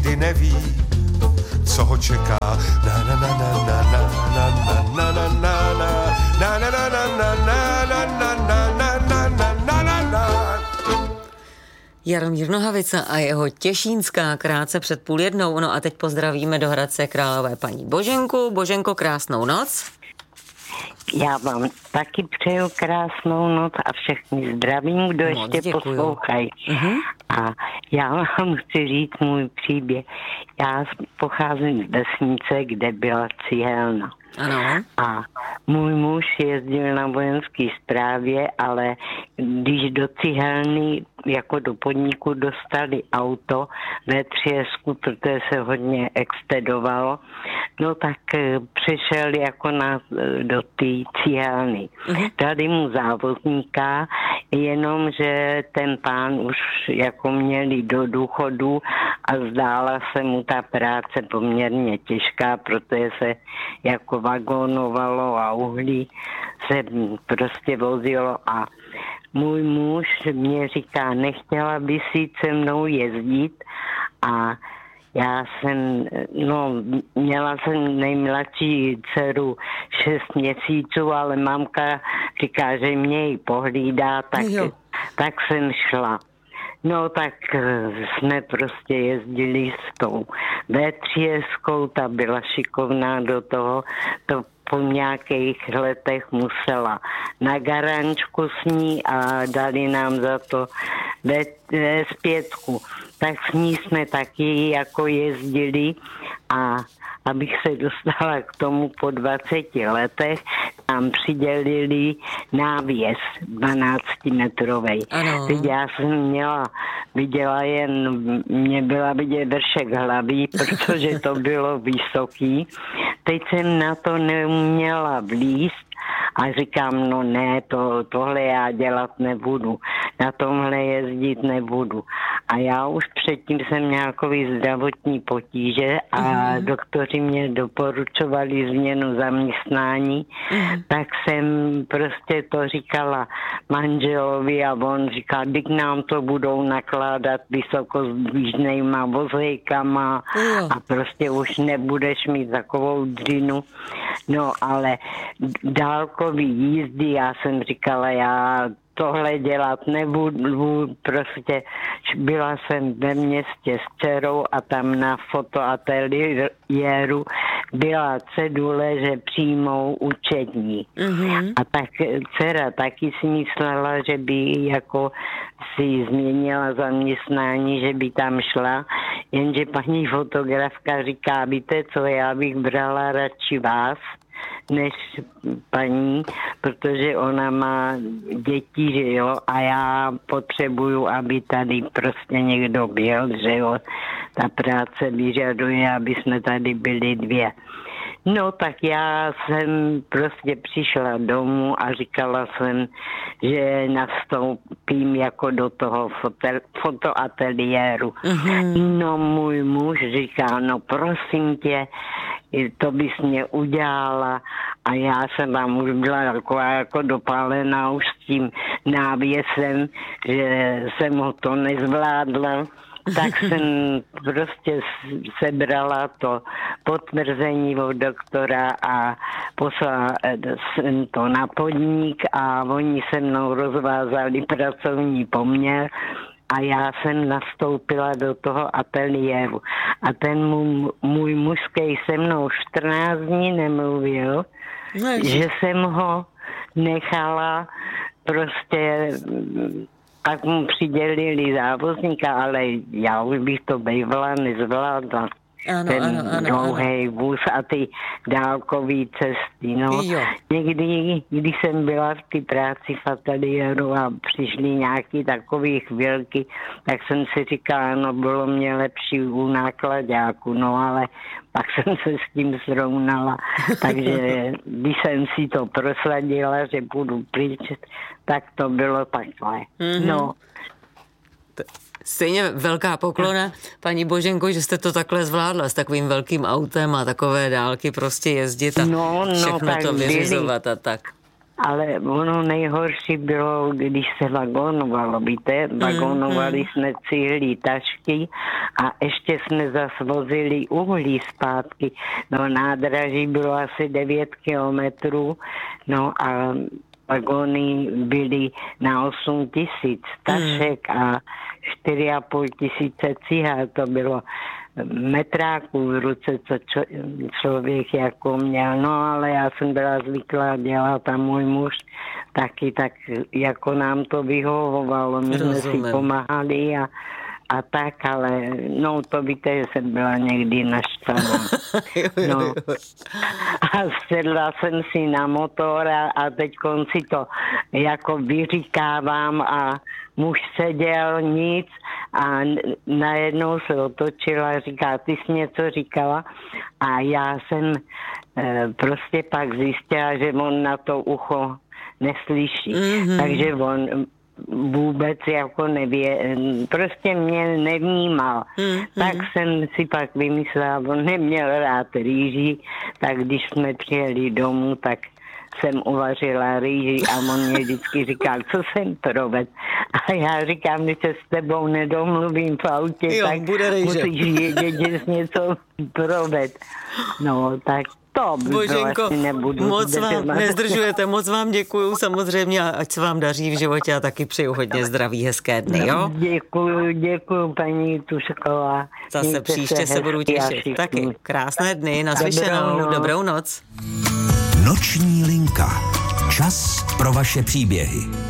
nikdy neví, co ho čeká. Na na na na na na na na na na na na na na na na na na. Jaromír Nohavica a jeho Těšínská krátce před 12:30. No a teď pozdravíme do Hradce Králové paní Boženku. Boženko, krásnou noc. Já vám taky přeju krásnou noc a všechny zdravím, kdo Moc ještě děkuju. poslouchají. A já vám chci říct můj příběh. Já pocházím z vesnice, kde byla cihelna. Ano. A můj muž jezdil na vojenské správě, ale když do cihelny, jako do podniku, dostali auto ve třesku, protože se hodně extedovalo, no tak přišel jako do té cihelny. Dali mu závozníka, jenomže ten pán už jako měli do důchodu a zdála se mu ta práce poměrně těžká, protože se jako vagonovalo a uhlí se prostě vozilo a můj muž mě říká, nechtěla by si se mnou jezdit a já jsem, měla jsem nejmladší dceru 6 měsíců, ale mamka říká, že mě ji pohlídá, tak jsem šla. No tak jsme prostě jezdili s tou V3, ta byla šikovná do toho, to po nějakých letech musela na garančku s ní a dali nám za to V5. Tak s ní jsme taky jako jezdili a abych se dostala k tomu po 20 letech, nám přidělili návěs 12-metrovej. Teď já jsem viděla mě byla vidět vršek hlavy, protože to bylo vysoký. Teď jsem na to neuměla vlízt a říkám, no ne, tohle já dělat nebudu, na tomhle jezdit nebudu. A já už předtím jsem nějakový zdravotní potíže a doktoři mě doporučovali změnu zaměstnání, tak jsem prostě to říkala manželovi a on říká, když nám to budou nakládat vysokozdvižnejma vozejkama a prostě už nebudeš mít takovou dřinu. No ale dálkový jízdy, já jsem říkala, já tohle dělat nebudu, prostě byla jsem ve městě s dcerou a tam na fotoateliéru byla cedule, že přijmou učení. A tak dcera taky si myslela, že by jako si změnila zaměstnání, že by tam šla, jenže paní fotografka říká, víte co, já bych brala radši vás, než paní, protože ona má děti, že jo, a já potřebuju, aby tady prostě někdo byl, že jo, ta práce vyžaduje, aby jsme tady byli 2. No tak já jsem prostě přišla domů a říkala jsem, že nastoupím jako do toho fotoateliéru. No můj muž říká, no prosím tě, to bys mě udělala a já jsem tam už byla jako dopálená už s tím návěsem, že jsem ho to nezvládla. Tak jsem prostě sebrala to potvrzení od doktora a poslala jsem to na podnik a oni se mnou rozvázali pracovní poměr a já jsem nastoupila do toho ateliéru. A ten můj mužský se mnou 14 dní nemluvil, že jsem ho nechala prostě, tak mu přidělili závozníka, ale já už bych to bývala nezvládla. Ten dlouhý vůz a ty dálkový cesty. No. Někdy, když jsem byla v té práci v ateliéru a přišly nějaký takový chvilky, tak jsem si říkala, no bylo mě lepší u nákladáku, no ale pak jsem se s tím srovnala. Takže když jsem si to prosadila, že budu pryč, tak to bylo takhle. No. Stejně velká poklona, paní Boženko, že jste to takhle zvládla s takovým velkým autem a takové dálky prostě jezdit a všechno to vyřizovat a tak. Ale ono nejhorší bylo, když se vagonovalo, víte, vagonovali jsme cihlí tašky a ještě jsme zase vozili uhlí zpátky. No nádraží bylo asi 9 kilometrů, no a vagóny byly na 8 000 tašek a 4,5 tisíce cihel, to bylo metráků v ruce, co člověk jako měl. No ale já jsem byla zvyklá dělat a můj muž taky, tak jako nám to vyhovovalo. My jsme si pomáhali a tak, ale no to víte, že jsem byla někdy naštvaná. No. A sedla jsem si na motor a teď si to jako vyříkávám a muž seděl nic a najednou se otočila a říká, ty jsi něco říkala a já jsem prostě pak zjistila, že on na to ucho neslyší. Takže on vůbec jako prostě mě nevnímal. Tak jsem si pak vymyslela, on neměl rád rýži, tak když jsme přijeli domů, tak jsem uvařila rýži a on mě vždycky říkal, co jsem provedl. A já říkám, když se s tebou nedomluvím v autě, tak musíš vědět, že jsi něco provedl. No, tak to Boženko, moc vám nezdržujete, moc vám děkuju samozřejmě a ať se vám daří v životě a taky přeju hodně zdraví, hezké dny, jo? Děkuju paní Tušková. Zase příště se budu těšit. Taky krásné dny, naslyšenou, dobrou noc. Noční linka. Čas pro vaše příběhy.